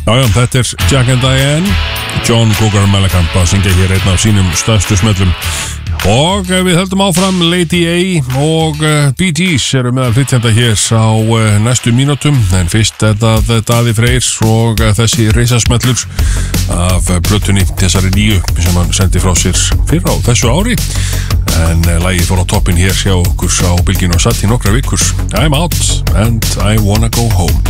Já, þetta Jack and Diane, John Cougar Mellencamp að syngja hér einn af sínum stærstu smellum. Og við höldum áfram. Lady A og Bee Gees eru meðal flytjenda hér á næstu mínútum, en fyrst þetta Daði Freyrs og þessi reisasmellur af plötunni þessari nýju sem hann sendi frá sér fyrr á þessu ári, en lagið fór á toppinn hér hjá okkur á Bylgjunni og satt í nokkra vikur. I'm out and I wanna go home.